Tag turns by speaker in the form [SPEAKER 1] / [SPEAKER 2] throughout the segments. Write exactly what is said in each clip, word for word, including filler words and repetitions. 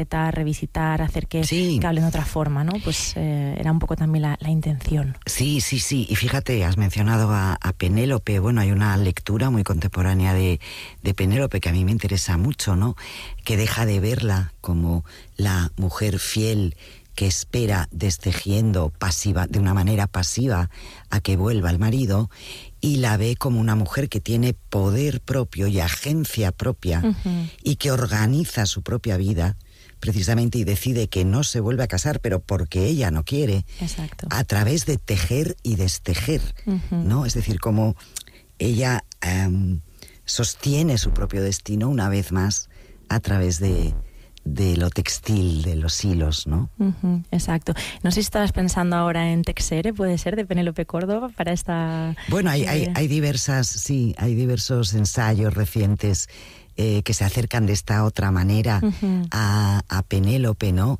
[SPEAKER 1] reinterpretar, revisitar, hacer que,
[SPEAKER 2] sí.
[SPEAKER 1] que hablen de otra forma, ¿no? Pues eh, era un poco también la, la intención.
[SPEAKER 2] Sí, sí, sí. Y fíjate, has mencionado a, a Penélope. Bueno, hay una lectura muy contemporánea de, de Penélope que a mí me interesa mucho, ¿no? Que deja de verla como la mujer fiel que espera destejiendo pasiva, de una manera pasiva a que vuelva el marido, y la ve como una mujer que tiene poder propio y agencia propia, uh-huh. y que organiza su propia vida precisamente y decide que no se vuelve a casar, pero porque ella no quiere.
[SPEAKER 1] Exacto.
[SPEAKER 2] A través de tejer y destejer, uh-huh. ¿no? Es decir, como ella um, sostiene su propio destino una vez más a través de de lo textil, de los hilos, ¿no?
[SPEAKER 1] Uh-huh, exacto. No sé si estabas pensando ahora en Texere, puede ser, de Penélope Córdoba, para esta...
[SPEAKER 2] Bueno, hay, eh... hay, hay diversas, sí, hay diversos ensayos recientes eh, que se acercan de esta otra manera uh-huh. a, a Penélope, ¿no?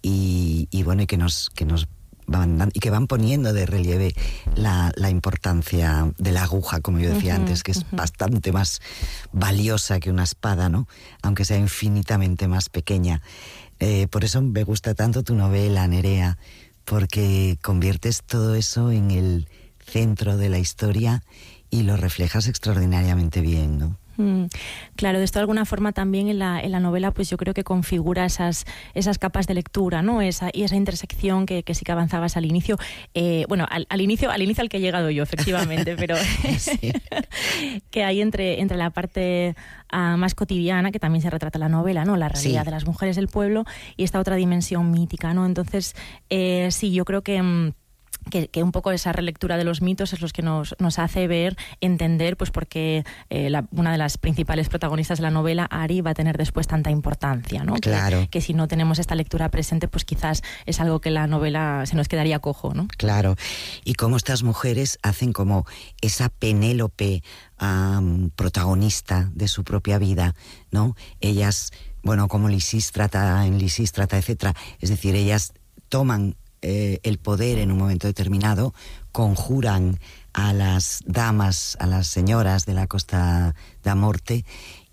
[SPEAKER 2] Y, y bueno, y que nos, que nos van, y que van poniendo de relieve la, la importancia de la aguja, como yo decía uh-huh, antes, que es uh-huh. bastante más valiosa que una espada, ¿no? Aunque sea infinitamente más pequeña. Eh, por eso me gusta tanto tu novela, Nerea, porque conviertes todo eso en el centro de la historia y lo reflejas extraordinariamente bien, ¿no?
[SPEAKER 1] Claro, de esto de alguna forma también en la, en la novela pues yo creo que configura esas, esas capas de lectura, ¿no? Esa, y esa intersección que, que sí que avanzabas al inicio. Eh, bueno, al, al inicio al inicio al que he llegado yo, efectivamente, pero sí. que hay entre, entre la parte uh, más cotidiana, que también se retrata en la novela, ¿no? La realidad sí. de las mujeres del pueblo, y esta otra dimensión mítica, ¿no? Entonces, eh, sí, yo creo que... Um, Que, que un poco esa relectura de los mitos es lo que nos, nos hace ver, entender, pues por qué eh, la, una de las principales protagonistas de la novela, Ari, va a tener después tanta importancia, ¿no?
[SPEAKER 2] Claro.
[SPEAKER 1] Que, que si no tenemos esta lectura presente, pues quizás es algo que la novela se nos quedaría cojo, ¿no?
[SPEAKER 2] Claro. Y cómo estas mujeres hacen como esa Penélope um, protagonista de su propia vida, ¿no? Ellas, bueno, como Lisístrata, en Lisístrata, etcétera. Es decir, ellas toman Eh, el poder en un momento determinado, conjuran a las damas, a las señoras de la Costa da Morte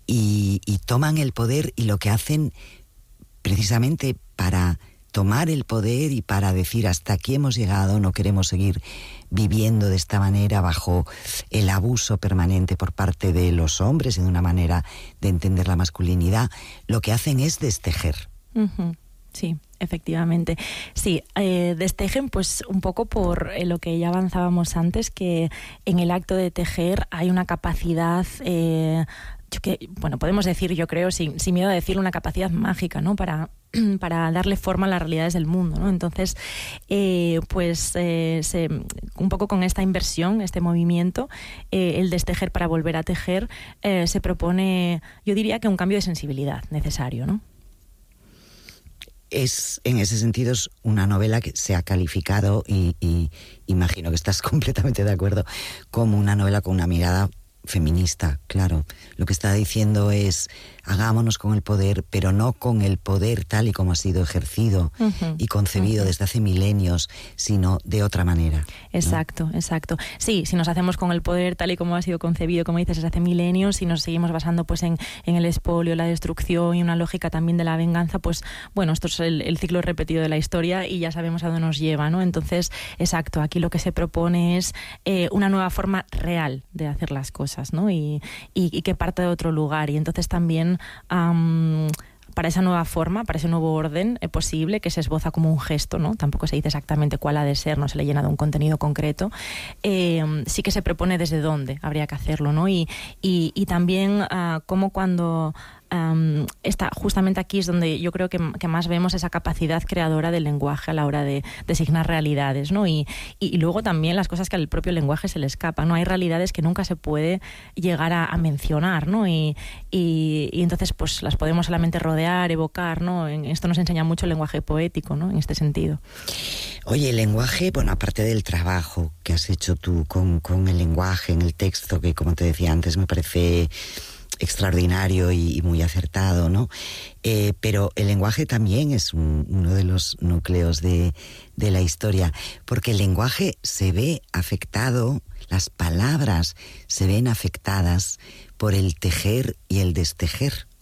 [SPEAKER 2] y, y toman el poder, y lo que hacen precisamente para tomar el poder y para decir hasta aquí hemos llegado, no queremos seguir viviendo de esta manera bajo el abuso permanente por parte de los hombres y de una manera de entender la masculinidad, lo que hacen es destejer.
[SPEAKER 1] Uh-huh. Sí, efectivamente. Sí, eh, destejen pues un poco por eh, lo que ya avanzábamos antes, que en el acto de tejer hay una capacidad, eh, yo que, bueno, podemos decir, yo creo, sin, sin miedo a decirlo, una capacidad mágica, ¿no? Para, para darle forma a las realidades del mundo, ¿no? Entonces, eh, pues eh, se, un poco con esta inversión, este movimiento, eh, el destejer para volver a tejer, eh, se propone, yo diría que un cambio de sensibilidad necesario, ¿no?
[SPEAKER 2] Es, en ese sentido, es una novela que se ha calificado, y, y imagino que estás completamente de acuerdo, como una novela con una mirada feminista, claro. Lo que está diciendo es, hagámonos con el poder, pero no con el poder tal y como ha sido ejercido uh-huh, y concebido uh-huh. desde hace milenios, sino de otra manera.
[SPEAKER 1] Exacto, ¿no? Exacto. Sí, si nos hacemos con el poder tal y como ha sido concebido, como dices, desde hace milenios, y nos seguimos basando pues en, en el expolio, la destrucción y una lógica también de la venganza, pues bueno, esto es el, el ciclo repetido de la historia y ya sabemos a dónde nos lleva, ¿no? Entonces, exacto, aquí lo que se propone es eh, una nueva forma real de hacer las cosas, ¿no? Y, y, y que parte de otro lugar. Y entonces también um, para esa nueva forma, para ese nuevo orden eh, posible, que se esboza como un gesto, ¿no? Tampoco se dice exactamente cuál ha de ser, no se le llena de un contenido concreto, eh, sí que se propone desde dónde habría que hacerlo, ¿no? Y, y, y también uh, como cuando Um, está justamente aquí es donde yo creo que, que más vemos esa capacidad creadora del lenguaje a la hora de designar realidades, ¿no? Y, y, y luego también las cosas que al propio lenguaje se le escapan, ¿no? Hay realidades que nunca se puede llegar a, a mencionar, ¿no? Y, y, y entonces pues las podemos solamente rodear, evocar, ¿no? En, esto nos enseña mucho el lenguaje poético, ¿no? En este sentido.
[SPEAKER 2] Oye, el lenguaje, bueno, aparte del trabajo que has hecho tú con, con el lenguaje en el texto, que como te decía antes me parece extraordinario y, y muy acertado, ¿no? Eh, pero el lenguaje también es un, uno de los núcleos de, de la historia, porque el lenguaje se ve afectado, las palabras se ven afectadas por el tejer y el destejer.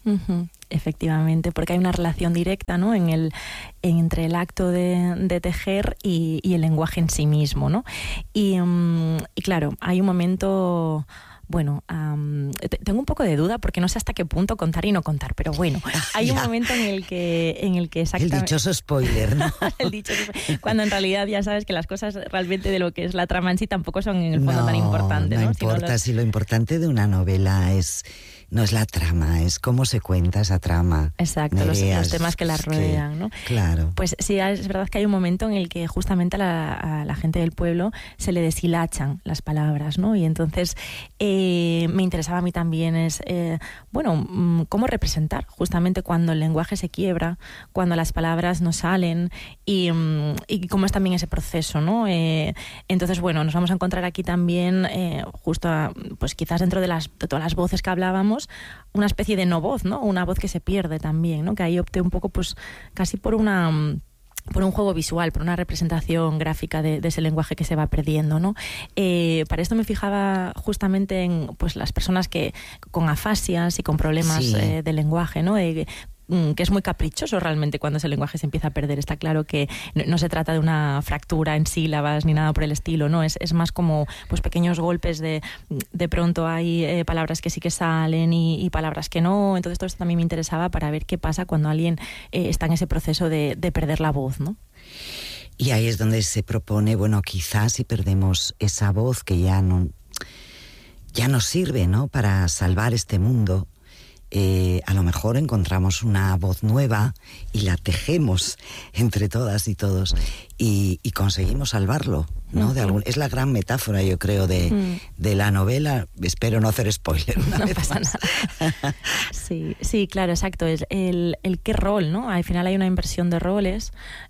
[SPEAKER 1] Uh-huh. Efectivamente, porque hay una relación directa, ¿no?, en el, en, entre el acto de, de tejer y, y el lenguaje en sí mismo, ¿no? Y, um, y claro, hay un momento... Bueno, um, tengo un poco de duda porque no sé hasta qué punto contar y no contar, pero bueno, hay un momento en el que, en el que exactamente...
[SPEAKER 2] El dichoso spoiler, ¿no?
[SPEAKER 1] El dichoso spoiler, cuando en realidad ya sabes que las cosas realmente de lo que es la trama en sí tampoco son en el fondo
[SPEAKER 2] no,
[SPEAKER 1] tan importantes,
[SPEAKER 2] ¿no?
[SPEAKER 1] No
[SPEAKER 2] importa,
[SPEAKER 1] Sino los...
[SPEAKER 2] si lo importante de una novela es... No es la trama, es cómo se cuenta esa trama.
[SPEAKER 1] Exacto, los, los temas que la rodean, que, ¿no?
[SPEAKER 2] Claro.
[SPEAKER 1] Pues sí, es verdad que hay un momento en el que justamente a la, a la gente del pueblo se le deshilachan las palabras, ¿no? Y entonces eh, me interesaba a mí también es, eh, bueno, cómo representar justamente cuando el lenguaje se quiebra, cuando las palabras no salen y, y cómo es también ese proceso, ¿no? Eh, entonces, bueno, nos vamos a encontrar aquí también, eh, justo, a, pues quizás dentro de, las, de todas las voces que hablábamos, una especie de no voz, ¿no? Una voz que se pierde también, ¿no? Que ahí opté un poco, pues, casi por una... por un juego visual, por una representación gráfica de, de ese lenguaje que se va perdiendo, ¿no? Eh, para esto me fijaba justamente en, pues, las personas que con afasias y con problemas sí. eh, de lenguaje, ¿no? Eh, que es muy caprichoso realmente cuando ese lenguaje se empieza a perder. Está claro que no, no se trata de una fractura en sílabas ni nada por el estilo, ¿no? Es, es más como pues pequeños golpes de de pronto hay eh, palabras que sí que salen y, y palabras que no. Entonces todo esto también me interesaba para ver qué pasa cuando alguien eh, está en ese proceso de, de perder la voz, ¿no?
[SPEAKER 2] Y ahí es donde se propone, bueno, quizás si perdemos esa voz que ya no, ya nos sirve, ¿no?, para salvar este mundo, Eh, a lo mejor encontramos una voz nueva y la tejemos entre todas y todos y, y conseguimos salvarlo, ¿no? De algún, es la gran metáfora, yo creo, de, mm. de la novela. Espero no hacer spoiler una
[SPEAKER 1] no
[SPEAKER 2] vez
[SPEAKER 1] pasa
[SPEAKER 2] más.
[SPEAKER 1] Nada. Sí, sí, claro, exacto. Es el, el qué rol, ¿no? Al final hay una inversión de roles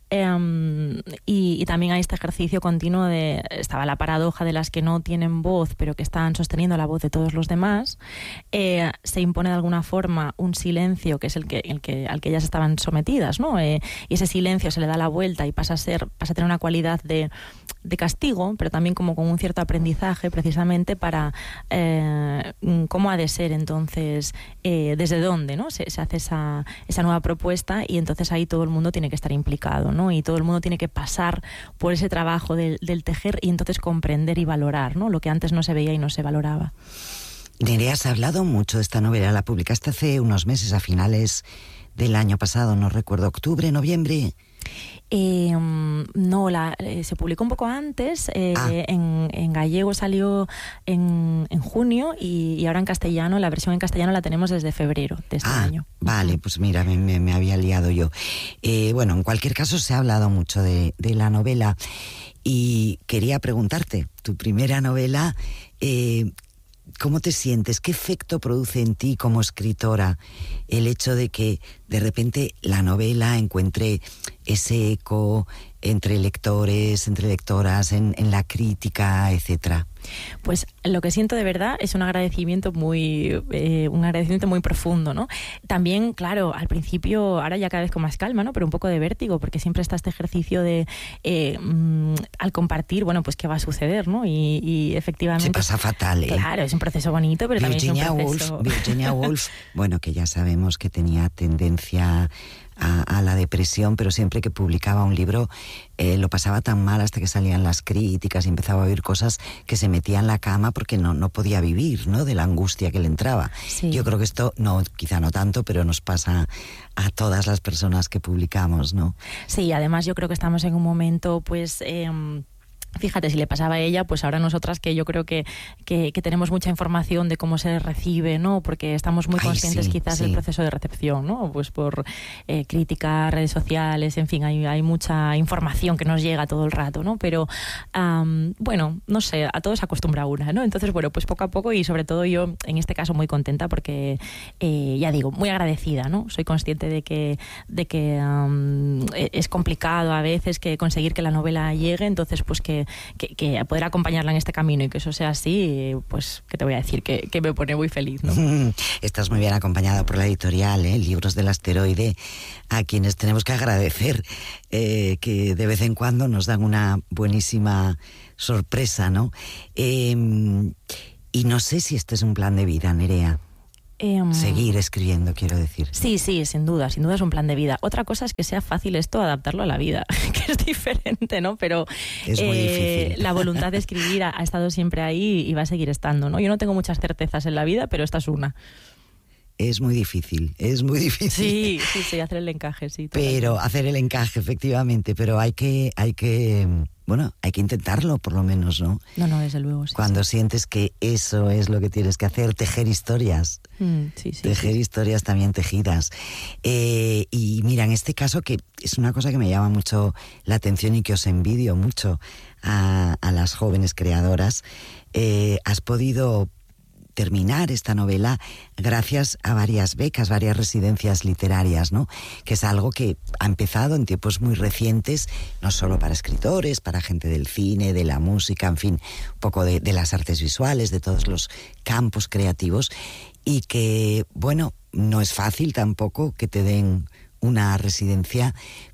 [SPEAKER 1] eh, y, y también hay este ejercicio continuo de... Estaba la paradoja de las que no tienen voz, pero que están sosteniendo la voz de todos los demás. Eh, se impone de alguna forma un silencio que es el que, el que al que ellas estaban sometidas, ¿no? Eh, y ese silencio se le da la vuelta y pasa a ser, pasa a tener una cualidad de, de castigo, pero también como con un cierto aprendizaje precisamente para eh, cómo ha de ser entonces, eh, desde dónde, ¿no? Se, se hace esa, esa nueva propuesta y entonces ahí todo el mundo tiene que estar implicado, ¿no? Y todo el mundo tiene que pasar por ese trabajo del, del tejer y entonces comprender y valorar, ¿no? Lo que antes no se veía y no se valoraba.
[SPEAKER 2] Nerea, has hablado mucho de esta novela, la publicaste hace unos meses, a finales del año pasado, no recuerdo, octubre, noviembre.
[SPEAKER 1] Eh, no, la, eh, se publicó un poco antes, eh, ah. en, en gallego salió en, en junio y, y ahora en castellano, la versión en castellano la tenemos desde febrero de este
[SPEAKER 2] ah,
[SPEAKER 1] año.
[SPEAKER 2] Vale, pues mira, me, me, me había liado yo. Eh, bueno, en cualquier caso se ha hablado mucho de, de la novela y quería preguntarte, tu primera novela... Eh, ¿Cómo te sientes? ¿Qué efecto produce en ti como escritora el hecho de que de repente la novela encuentre ese eco entre lectores, entre lectoras, en, en la crítica, etcétera?
[SPEAKER 1] Pues lo que siento de verdad es un agradecimiento muy eh, un agradecimiento muy profundo, ¿no? También, claro, al principio, ahora ya cada vez con más calma, ¿no? Pero un poco de vértigo, porque siempre está este ejercicio de eh, mmm, al compartir, bueno, pues qué va a suceder, ¿no? Y, y efectivamente...
[SPEAKER 2] Se pasa fatal, ¿eh?
[SPEAKER 1] Claro, es un proceso bonito, pero
[SPEAKER 2] Virginia
[SPEAKER 1] también es un proceso...
[SPEAKER 2] Woolf, Virginia Woolf, bueno, que ya sabemos que tenía tendencia... A, a la depresión, pero siempre que publicaba un libro eh, lo pasaba tan mal hasta que salían las críticas y empezaba a oír cosas que se metía en la cama porque no, no podía vivir, ¿no? De la angustia que le entraba.
[SPEAKER 1] Sí.
[SPEAKER 2] Yo creo que esto, no, quizá no tanto, pero nos pasa a todas las personas que publicamos, ¿no?
[SPEAKER 1] Sí, además yo creo que estamos en un momento, pues... Eh, Fíjate, si le pasaba a ella, pues ahora nosotras que yo creo que, que, que tenemos mucha información de cómo se recibe, ¿no? Porque estamos muy conscientes Ay, sí, quizás sí. del proceso de recepción, ¿no? Pues por eh, críticas, redes sociales, en fin, hay, hay mucha información que nos llega todo el rato, ¿no? Pero, um, bueno, no sé, a todos se acostumbra una, ¿no? Entonces, bueno, pues poco a poco y sobre todo yo, en este caso, muy contenta porque, eh, ya digo, muy agradecida, ¿no? Soy consciente de que, de que um, es complicado a veces que conseguir que la novela llegue, entonces, pues que Que, que poder acompañarla en este camino y que eso sea así, pues, ¿qué te voy a decir? Que, que me pone muy feliz, ¿no?
[SPEAKER 2] Estás muy bien acompañada por la editorial, ¿eh? Libros del Asteroide, a quienes tenemos que agradecer eh, que de vez en cuando nos dan una buenísima sorpresa, ¿no? Eh, y no sé si este es un plan de vida, Nerea.
[SPEAKER 1] Eh,
[SPEAKER 2] Seguir escribiendo, quiero decir.
[SPEAKER 1] Sí, sí, sin duda, sin duda es un plan de vida. Otra cosa es que sea fácil esto, adaptarlo a la vida, que es diferente, ¿no? Pero
[SPEAKER 2] es muy
[SPEAKER 1] eh,
[SPEAKER 2] difícil.
[SPEAKER 1] La voluntad de escribir ha, ha estado siempre ahí y va a seguir estando, ¿no? Yo no tengo muchas certezas en la vida, pero esta es una.
[SPEAKER 2] Es muy difícil, es muy difícil.
[SPEAKER 1] Sí, sí, sí, hacer el encaje, sí.
[SPEAKER 2] Pero
[SPEAKER 1] totalmente.
[SPEAKER 2] hacer el encaje, efectivamente, pero hay que, hay que, bueno, hay que intentarlo por lo menos, ¿no?
[SPEAKER 1] No, no, desde luego, sí.
[SPEAKER 2] Cuando
[SPEAKER 1] sí.
[SPEAKER 2] sientes que eso es lo que tienes que hacer, tejer historias.
[SPEAKER 1] Mm, sí, sí,
[SPEAKER 2] tejer
[SPEAKER 1] sí.
[SPEAKER 2] historias también tejidas. Eh, y mira, en este caso, que es una cosa que me llama mucho la atención y que os envidio mucho a, a las jóvenes creadoras, eh, has podido terminar esta novela gracias a varias becas, varias residencias literarias, ¿no? Que es algo que ha empezado en tiempos muy recientes, no solo para escritores, para gente del cine, de la música, en fin, un poco de, de las artes visuales, de todos los campos creativos, y que, bueno, no es fácil tampoco que te den una residencia,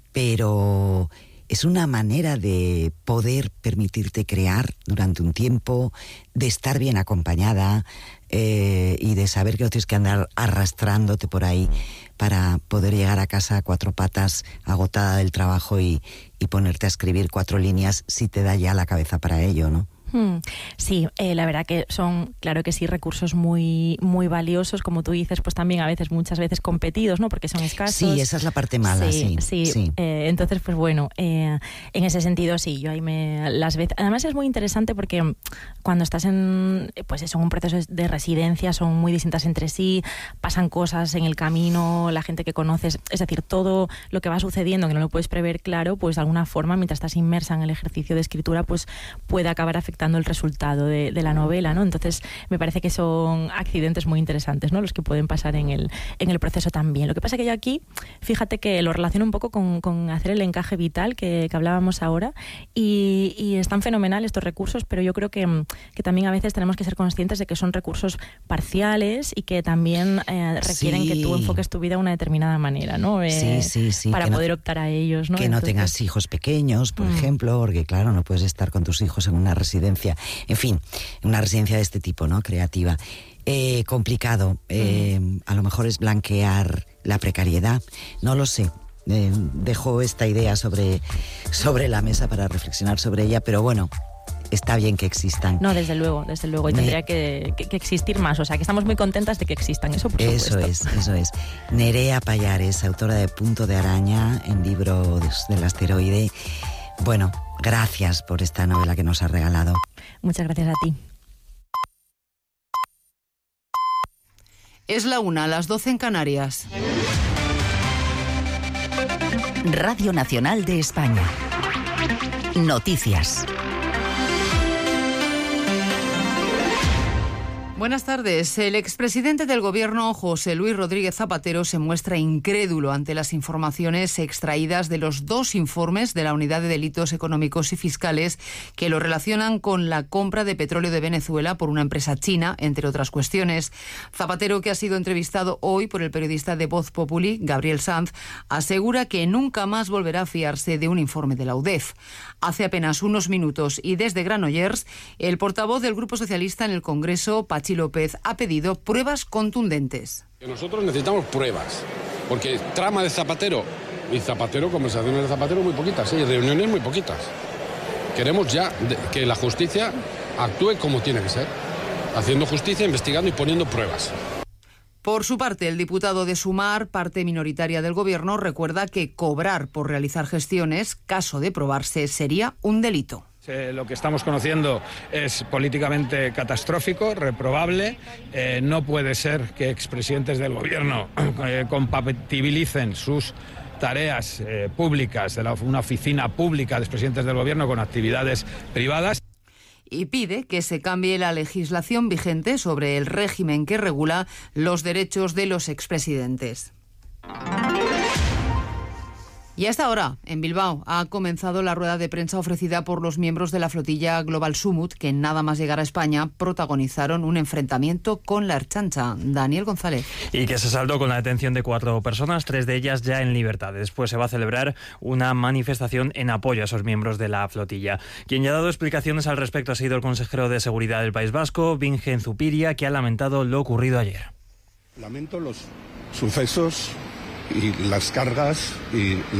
[SPEAKER 2] pero es una manera de poder permitirte crear durante un tiempo, de estar bien acompañada eh, y de saber que no tienes que andar arrastrándote por ahí para poder llegar a casa a cuatro patas, agotada del trabajo y, y ponerte a escribir cuatro líneas si te da ya la cabeza para ello, ¿no?
[SPEAKER 1] Sí, eh, la verdad que son, claro que sí, recursos muy muy valiosos, como tú dices, pues también a veces, muchas veces competidos, ¿no? Porque son escasos.
[SPEAKER 2] Sí, esa es la parte mala, sí.
[SPEAKER 1] Sí, sí.
[SPEAKER 2] sí.
[SPEAKER 1] Eh, entonces, pues bueno, eh, en ese sentido sí, yo ahí me las veces. Además es muy interesante porque cuando estás en, pues eso, en un proceso de residencia, son muy distintas entre sí, pasan cosas en el camino, la gente que conoces, es decir, todo lo que va sucediendo, que no lo puedes prever, claro, pues de alguna forma, mientras estás inmersa en el ejercicio de escritura, pues puede acabar afectando el resultado de, de la novela, ¿no? Entonces me parece que son accidentes muy interesantes, ¿no? Los que pueden pasar en el, en el proceso también. Lo que pasa que yo aquí, fíjate que lo relaciono un poco con, con hacer el encaje vital que, que hablábamos ahora y, y están fenomenal estos recursos, pero yo creo que, que también a veces tenemos que ser conscientes de que son recursos parciales y que también eh, requieren
[SPEAKER 2] sí.
[SPEAKER 1] que tú enfoques tu vida de una determinada manera, ¿no? Eh,
[SPEAKER 2] sí, sí, sí.
[SPEAKER 1] Para
[SPEAKER 2] que
[SPEAKER 1] poder
[SPEAKER 2] no,
[SPEAKER 1] optar a ellos, ¿no?
[SPEAKER 2] Que
[SPEAKER 1] Entonces,
[SPEAKER 2] no tengas hijos pequeños, por
[SPEAKER 1] mm.
[SPEAKER 2] ejemplo, porque claro, no puedes estar con tus hijos en una residencia. En fin, una residencia de este tipo, ¿no? Creativa. Eh, complicado. Eh, mm. A lo mejor es blanquear la precariedad. No lo sé. Eh, dejo esta idea sobre, sobre la mesa para reflexionar sobre ella, pero bueno, está bien que existan.
[SPEAKER 1] No, desde luego, desde luego. Y
[SPEAKER 2] Me...
[SPEAKER 1] tendría que, que, que existir más. O sea, que estamos muy contentas de que existan. Eso, por supuesto.
[SPEAKER 2] Eso es, eso es. Nerea Pallares, autora de Punto de Araña, en libro del asteroide. Bueno, gracias por esta novela que nos has regalado.
[SPEAKER 1] Muchas gracias a ti.
[SPEAKER 3] Es la una, a las doce en Canarias.
[SPEAKER 4] Radio Nacional de España. Noticias.
[SPEAKER 3] Buenas tardes. El expresidente del Gobierno, José Luis Rodríguez Zapatero, se muestra incrédulo ante las informaciones extraídas de los dos informes de la Unidad de Delitos Económicos y Fiscales que lo relacionan con la compra de petróleo de Venezuela por una empresa china, entre otras cuestiones. Zapatero, que ha sido entrevistado hoy por el periodista de Voz Populi, Gabriel Sanz, asegura que nunca más volverá a fiarse de un informe de la U D E F. Hace apenas unos minutos y desde Granollers, el portavoz del Grupo Socialista en el Congreso, Pachi López, ha pedido pruebas contundentes.
[SPEAKER 5] Nosotros necesitamos pruebas, porque trama de Zapatero y Zapatero, conversaciones de Zapatero muy poquitas, sí, reuniones muy poquitas. Queremos ya que la justicia actúe como tiene que ser, haciendo justicia, investigando y poniendo pruebas.
[SPEAKER 3] Por su parte, el diputado de Sumar, parte minoritaria del Gobierno, recuerda que cobrar por realizar gestiones, caso de probarse, sería un delito.
[SPEAKER 6] Eh, lo que estamos conociendo es políticamente catastrófico, reprobable. Eh, no puede ser que expresidentes del Gobierno eh, compatibilicen sus tareas eh, públicas de la, una oficina pública de expresidentes del Gobierno con actividades privadas.
[SPEAKER 3] Y pide que se cambie la legislación vigente sobre el régimen que regula los derechos de los expresidentes. Y a esta hora, en Bilbao, ha comenzado la rueda de prensa ofrecida por los miembros de la flotilla Global Sumut, que nada más llegar a España protagonizaron un enfrentamiento con la Ertzaintza. Daniel González.
[SPEAKER 7] Y que se saldó con la detención de cuatro personas, tres de ellas ya en libertad. Después se va a celebrar una manifestación en apoyo a esos miembros de la flotilla. Quien ya ha dado explicaciones al respecto ha sido el consejero de Seguridad del País Vasco, Bingen Zupiria, que ha lamentado lo ocurrido ayer.
[SPEAKER 8] Lamento los sucesos y las cargas y